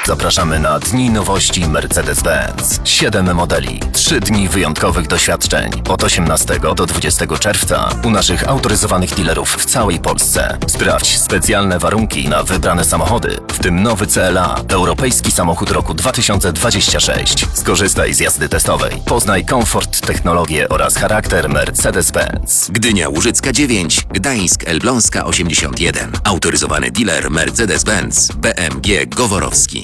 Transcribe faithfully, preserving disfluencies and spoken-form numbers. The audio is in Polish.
Zapraszamy na Dni Nowości Mercedes-Benz. Siedem modeli, trzy dni wyjątkowych doświadczeń. Od osiemnastego do dwudziestego czerwca u naszych autoryzowanych dealerów w całej Polsce. Sprawdź specjalne warunki na wybrane samochody, w tym nowy C L A, europejski samochód roku dwa tysiące dwudziestego szóstego. Skorzystaj z jazdy testowej. Poznaj komfort, technologię oraz charakter Mercedes-Benz. Gdynia Łużycka dziewięć, Gdańsk Elbląska osiemdziesiąt jeden. Autoryzowany dealer Mercedes-Benz B M G Goworowski.